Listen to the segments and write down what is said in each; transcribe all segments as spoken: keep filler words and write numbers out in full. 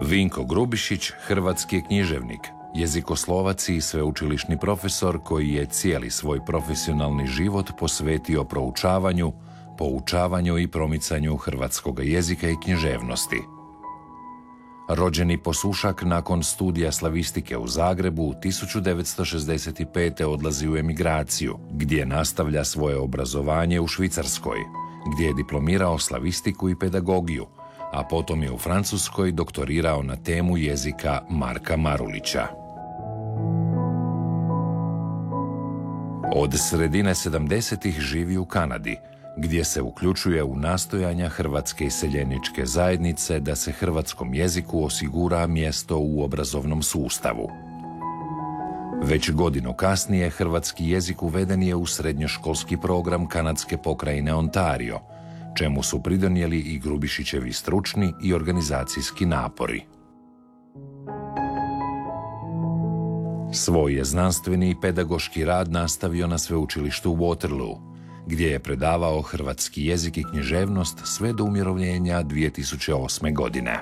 Vinko Grubišić, hrvatski je književnik, jezikoslovac i sveučilišni profesor koji je cijeli svoj profesionalni život posvetio proučavanju, poučavanju i promicanju hrvatskog jezika i književnosti. Rođeni Posušak nakon studija slavistike u Zagrebu tisuću devetsto šezdeset pete. odlazi u emigraciju, gdje nastavlja svoje obrazovanje u Švicarskoj, gdje je diplomirao slavistiku i pedagogiju, a potom je u Francuskoj doktorirao na temu jezika Marka Marulića. Od sredine sedamdesetih živi u Kanadi, gdje se uključuje u nastojanja Hrvatske iseljeničke zajednice da se hrvatskom jeziku osigura mjesto u obrazovnom sustavu. Već godinu kasnije hrvatski jezik uveden je u srednjoškolski program kanadske pokrajine Ontario, čemu su pridonijeli i Grubišićevi stručni i organizacijski napori. Svoj je znanstveni i pedagoški rad nastavio na sveučilištu u Waterloo, gdje je predavao hrvatski jezik i književnost sve do umirovljenja dvije tisuće osme. godine.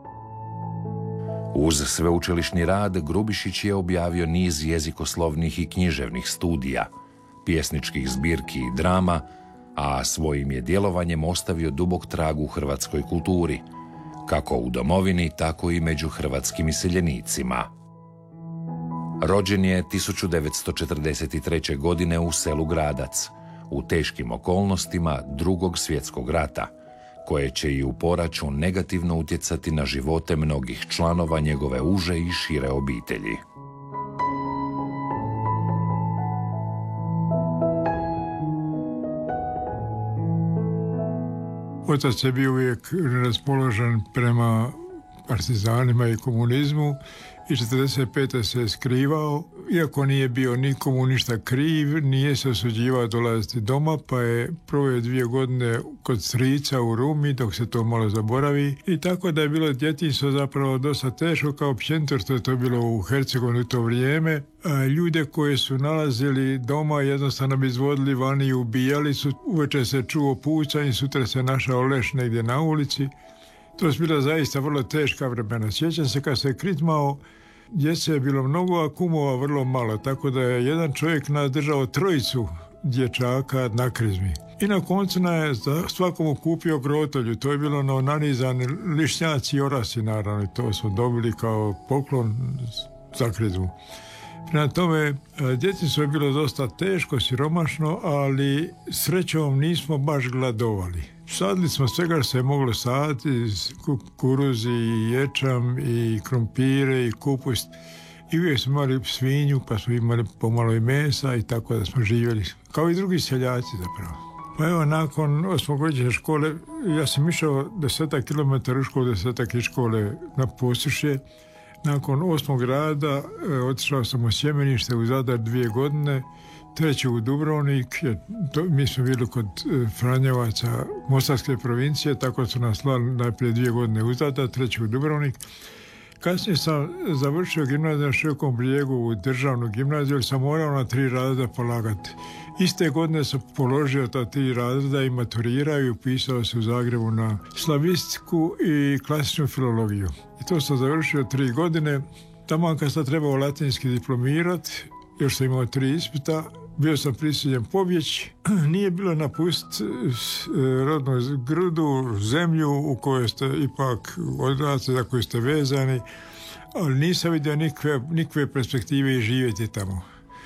Uz sveučilišni rad Grubišić je objavio niz jezikoslovnih i književnih studija, pjesničkih zbirki i drama, a svojim je djelovanjem ostavio dubok trag u hrvatskoj kulturi, kako u domovini, tako i među hrvatskim iseljenicima. Rođen je tisuću devetsto četrdeset treće. godine u selu Gradac, u teškim okolnostima Drugog svjetskog rata, koje će i u poraću negativno utjecati na živote mnogih članova njegove uže i šire obitelji. Otac je bio uvijek raspoložen prema partizanima i komunizmu i četrdeset pete. se je skrivao, iako nije bio nikomu ništa kriv, nije se osuđivao dolaziti doma, pa je proveo dvije godine kod strica u Rumi dok se to malo zaboravi, i tako da je bilo djetinjstvo zapravo dosta teško, kao općenito što je to bilo u Hercegovini u to vrijeme. A ljude koje su nalazili doma jednostavno bi izvodili vani i ubijali su. Uveče se čuo pucanje, sutra se našao leš negdje na ulici. To su bila zaista vrlo teška vremena. Sjećam se kad se kritmao, djece je bilo mnogo, a kumova vrlo malo, tako da je jedan čovjek nadržao trojicu dječaka na krizmi. I na koncu je svakomu kupio grotolju. To je bilo na nanizani lišnjaci i orasi, naravno. I to smo dobili kao poklon za krizmu. Prema tome, djetinjstvo je bilo dosta teško, siromašno, ali srećom nismo baš gladovali. Sadili smo svega što se je moglo saditi, kukuruzi, i ječam, i krompire, i kupus. I uvijek smo imali svinju, pa smo imali pomalo i mesa, i tako da smo živjeli, kao i drugi seljaci zapravo. Pa evo, nakon osmogodišnje škole, ja sam išao desetak kilometara u školu, desetak iz škole na Posušje. Nakon osmog rada e, otišao sam u Sjemenište u Zadar dvije godine, treći u Dubrovnik, jer to, mi smo bili kod e, Franjevaca Mostarske provincije, tako su nas slali najprije dvije godine u Zadar, treći u Dubrovnik. Kasnije sam završio gimnaziju na Širokom Brijegu u državnu gimnaziju, jer sam morao na tri razreda polagati. Iste godine sam položio ta tri razreda i maturirao i upisao se u Zagrebu na slavistiku i klasičnu filologiju. I to sam završio tri godine. Tamo kad sam trebao latinski diplomirati, još sam imao tri ispita, bio sam prisiljen pobjeći. Nije bilo napustiti rodnu grudu, zemlju u kojoj ste ipak odrasli, za koju ste vezani, ali nisam vidio nikakve, nikakve perspektive i živjeti tamo.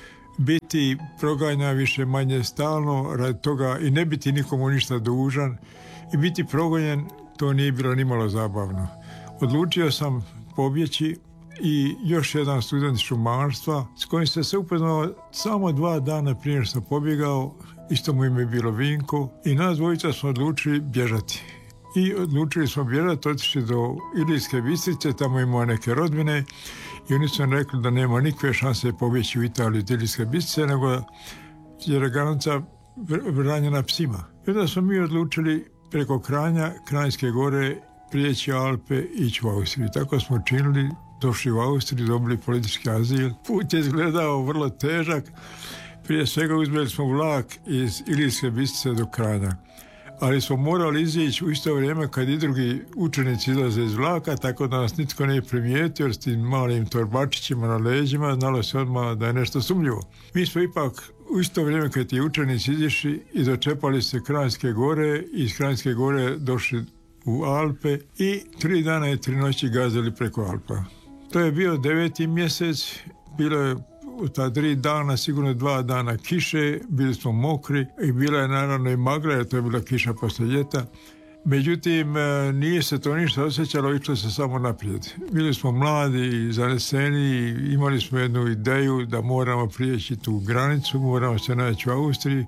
Biti proganja više manje stalno radi toga i ne biti nikomu ništa dužan i biti progonjen, to nije bilo nimalo zabavno. Odlučio sam pobjeći i još jedan student šumarstva s kojim sam se upoznao samo dva dana prije što sam pobjegao, isto mu ime je bilo Vinko, i nas dvojica smo odlučili bježati. I odlučili smo bježati, otišli do Ilirske Bistrice, tamo imamo neke rodbine, i oni su rekli da nema nikakve šanse pobjeći u Italiju od Ilirske Bistrice, nego jer je granica branjena psima. I onda smo mi odlučili preko Kranja, Kranjske gore, prijeći Alpe i ići u Austriju. Tako smo činili, došli u Austriju, dobili politički azil. Put je izgledao vrlo težak. Prije svega uzeli smo vlak iz Ilirske Bistrice do Kranja. ali smo morali izići u isto vrijeme kad i drugi učenici izlaze iz vlaka, tako da nas nitko nije primijetio s tim malim torbačićima na leđima, znalo se odmah da je nešto sumnjivo. Mi smo ipak u isto vrijeme kad ti učenici izišli i dočepali se Kranjske gore i iz Kranjske gore došli u Alpe i tri dana i tri noći gazili preko Alpa. To je bio deveti mjesec, bilo je u ta tri dana, sigurno dva dana kiše, bili smo mokri i bila je naravno i magla, jer to je bila kiša poslije ljeta. Međutim, nije se to ništa osjećalo, išlo se samo naprijed. Bili smo mladi i zaneseni i imali smo jednu ideju da moramo prijeći tu granicu, moramo se naći u Austriji.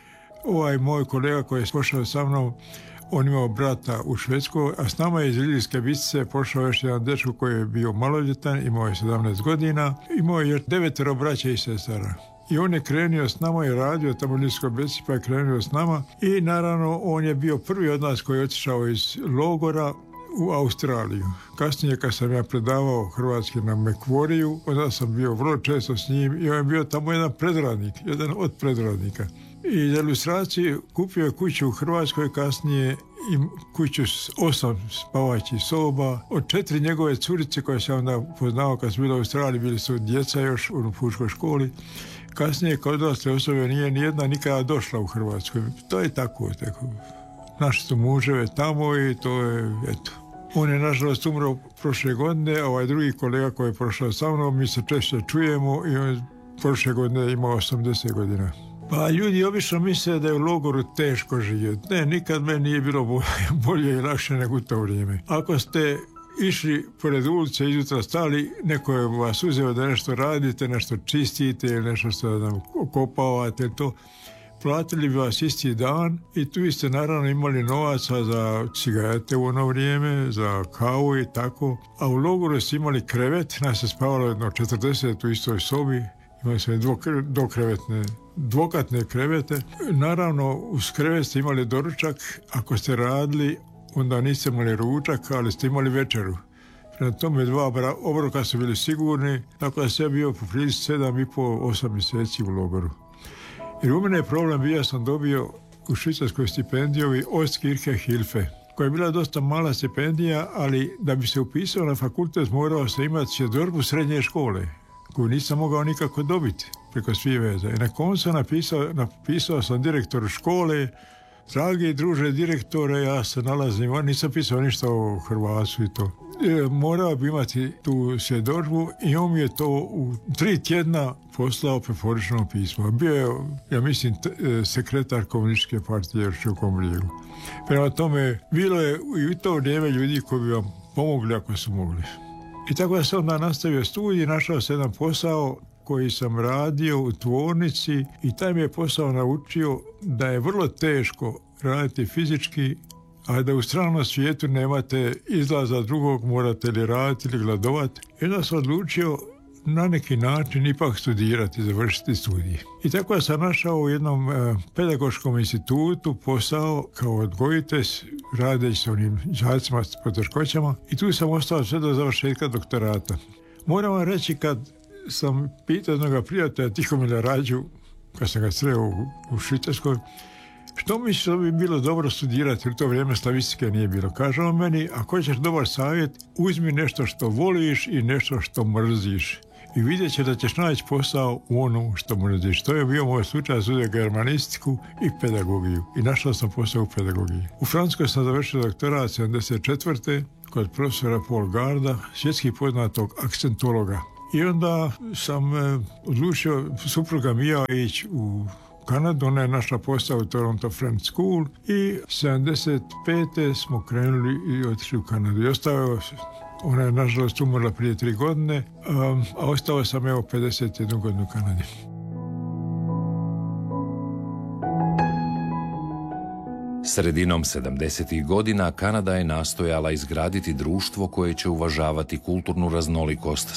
Ovaj moj kolega koji je pošao sa mnom, on imao brata u Švedskoj, a s nama je iz Ilirske Bistrice pošao još jedan dečko koji je bio maloljetan, imao je sedamnaest godina, imao je još devetero braća i sestara. I on je krenio s nama i radio tamo u Ilirskoj Bistrici, pa je krenio s nama i naravno on je bio prvi od nas koji je otišao iz logora u Australiju. Kasnije kad sam ja predavao hrvatski na Mekvoriju, onda sam bio vrlo često s njim i on je bio tamo jedan predradnik, jedan od predradnika. I za ilustraciju kupio je kuću u Hrvatskoj, kasnije i kuću s osam spavaćih soba. Od četiri njegove curice koje sam onda poznao kad su bili u Australiji, bili su djeca još u pučkoj školi. Kasnije kao odrasle osobe nije nijedna nikada došla u Hrvatskoj. To je tako, tako. Naši su muževe tamo i to je, eto. On je nažalost umro prošle godine, ovaj drugi kolega koji je prošao sa mnom, mi se češće čujemo i on prošle godine imao osamdeset godina. Pa ljudi obično misle da je u logoru teško živjeti. Ne, nikad meni nije bilo bolje, bolje i lakše nego u to vrijeme. Ako ste išli pored ulice, izjutra stali, neko je vas uzeo da nešto radite, nešto čistite ili nešto što nam okopavate, to platili bi vas isti dan i tu ste naravno imali novaca za cigarete u ono vrijeme, za kavu i tako. A u logoru ste imali krevet, nas je spavalo jedno četrdeset u istoj sobi, imali smo dokrevetne, dvokatne krevete. Naravno, uz krevet ste imali doručak, ako ste radili, onda niste imali ručak, ali ste imali večeru. Prema tome dva obroka su bili sigurni, tako da se bio po prilici sedam i po, osam mjeseci u logoru. Jer u mene je problem bio, sam dobio u švicarskoj stipendiju Ostkirche Hilfe, koja je bila dosta mala stipendija, ali da bi se upisao na fakultet morao se imati svjedodžbu srednje škole, koju nisam mogao nikako dobiti preko svih veza. I na koncu sam napisao, napisao sam direktoru škole, dragi druže direktore, ja se nalazim, nisam pisao ništa o Hrvatsu i to. E, morao bi imati tu svjedodžbu i on mi je to u tri tjedna poslao preporično pismo. Bio je, ja mislim, t- sekretar komunističke partije još u Komrijegu. Prema tome, bilo je i u to vrijeme ljudi koji bi vam pomogli ako su mogli. I tako da sam onda nastavio studij, našao se jedan posao koji sam radio u tvornici i taj mi je posao naučio da je vrlo teško raditi fizički, a da u stranom svijetu nemate izlaza drugog, morate li raditi ili gladovati. I onda sam odlučio na neki način ipak studirati, završiti studij. I tako da sam našao u jednom uh, pedagoškom institutu posao kao odgojitelj, radeći s onim đacima s poteškoćama i tu sam ostao sve do završetka doktorata. Moram vam reći, kad sam pitao jednog prijatelja Tihomira Rađu, kad sam ga sreo u, u Švicarskoj, što misliš da bi bilo dobro studirati, u to vrijeme slavistike nije bilo. Kaže on meni, ako hoćeš dobar savjet, uzmi nešto što voliš i nešto što mrziš. I vidjet će da ćeš naći posao u onom što mrziš. To je bio moj slučaj, za germanistiku i pedagogiju. I našao sam posao u pedagogiji. U Francuskoj sam završio doktorat sedamdeset četvrte kod profesora Paul Garda, svjetski poznatog akcentologa. I onda sam e, odlučio, supruga mi ja, ići u Kanadu. Ona je našla posao u Toronto Friends School i sedamdeset pete smo krenuli i otišli u Kanadu. I ostao, ona je nažalost umrla prije tri godine, um, a ostao sam evo pedeset jednu godinu u Kanadi. Sredinom sedamdesetih godina Kanada je nastojala izgraditi društvo koje će uvažavati kulturnu raznolikost